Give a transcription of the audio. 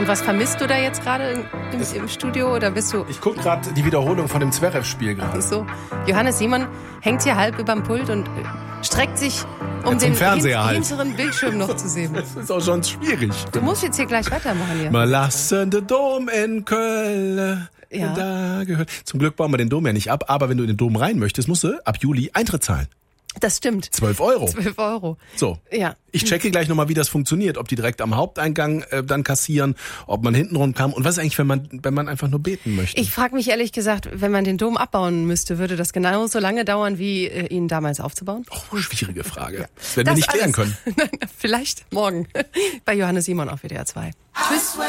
Und was vermisst du da jetzt gerade im Studio? Oder bist du... Ich gucke gerade die Wiederholung von dem Zverev-Spiel gerade. So. Johannes Simon hängt hier halb überm Pult und streckt sich, um den hinteren Bildschirm noch zu sehen. Das ist auch schon schwierig. Du musst jetzt hier gleich weitermachen. Hier. Mal lassen den Dom in Köln. Ja. Da gehört. Zum Glück bauen wir den Dom ja nicht ab, aber wenn du in den Dom rein möchtest, musst du ab Juli Eintritt zahlen. Das stimmt. 12 Euro. 12 Euro. So. Ja. Ich checke gleich nochmal, wie das funktioniert. Ob die direkt am Haupteingang dann kassieren, ob man hinten rum kam. Und was ist eigentlich, wenn man einfach nur beten möchte? Ich frage mich ehrlich gesagt, wenn man den Dom abbauen müsste, würde das genauso lange dauern, wie ihn damals aufzubauen? Oh, schwierige Frage. Ja. Das werden wir nicht klären können. Vielleicht morgen bei Johannes Simon auf WDR 2. Tschüss.